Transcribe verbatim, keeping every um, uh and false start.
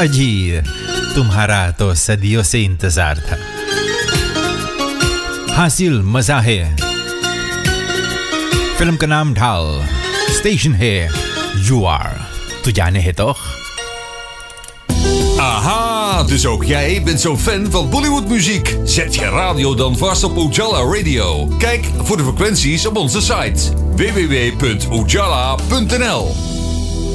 अजी तुम्हारा तो सदियों से इंतजार था हासिल मजा है फिल्म का नाम ढाल स्टेशन है यू आर तू जाने है toch? Aha, dus ook jij bent zo'n fan van Bollywoodmuziek. Zet je radio dan vast op Ujala Radio. Kijk voor de frequenties op onze site w w w punt ujala punt n l.